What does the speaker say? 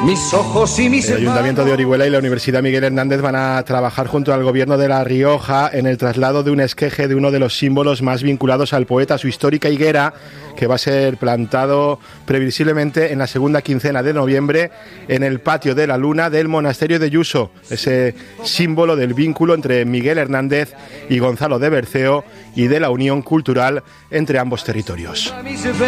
Mis ojos y mis El Ayuntamiento de Orihuela y la Universidad Miguel Hernández van a trabajar junto al Gobierno de La Rioja en el traslado de un esqueje de uno de los símbolos más vinculados al poeta, su histórica higuera, que va a ser plantado previsiblemente en la segunda quincena de noviembre en el patio de la Luna del Monasterio de Yuso, ese símbolo del vínculo entre Miguel Hernández y Gonzalo de Berceo y de la unión cultural entre ambos territorios.